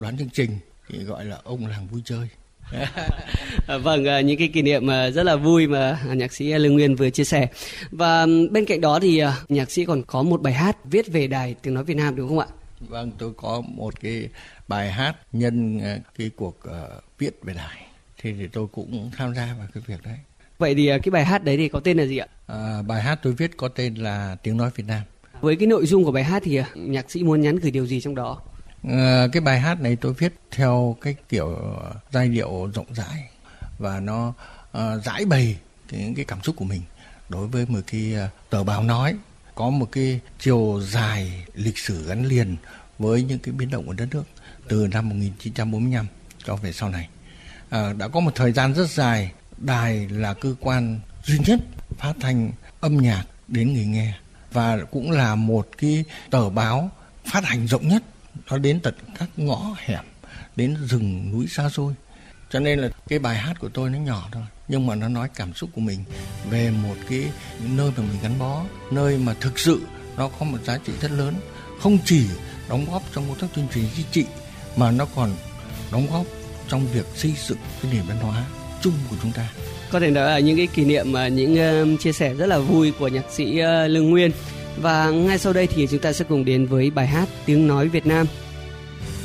đoán chương trình thì gọi là ông làng vui chơi. Vâng, những cái kỷ niệm rất là vui mà nhạc sĩ Lương Nguyên vừa chia sẻ. Và bên cạnh đó thì nhạc sĩ còn có một bài hát viết về Đài Tiếng Nói Việt Nam đúng không ạ? Vâng, tôi có một cái bài hát nhân cái cuộc viết về đài, thì tôi cũng tham gia vào cái việc đấy. Vậy thì cái bài hát đấy thì có tên là gì ạ? Bài hát tôi viết có tên là Tiếng Nói Việt Nam. Với cái nội dung của bài hát thì nhạc sĩ muốn nhắn gửi điều gì trong đó? Cái bài hát này tôi viết theo cái kiểu giai điệu rộng rãi và nó giải bày cái cảm xúc của mình đối với một cái tờ báo nói có một cái chiều dài lịch sử gắn liền với những cái biến động của đất nước từ năm 1945 cho về sau này. Đã có một thời gian rất dài, đài là cơ quan duy nhất phát thanh âm nhạc đến người nghe và cũng là một cái tờ báo phát hành rộng nhất, nó đến tận các ngõ hẻm, đến rừng núi xa xôi. Cho nên là cái bài hát của tôi nó nhỏ thôi, nhưng mà nó nói cảm xúc của mình về một cái nơi mà mình gắn bó, nơi mà thực sự nó có một giá trị rất lớn, không chỉ đóng góp trong công tác tuyên truyền chính trị mà nó còn đóng góp trong việc xây dựng cái nền văn hóa chung của chúng ta. Có thể nói là những cái kỷ niệm mà những chia sẻ rất là vui của nhạc sĩ Lương Nguyên. Và ngay sau đây thì chúng ta sẽ cùng đến với bài hát Tiếng Nói Việt Nam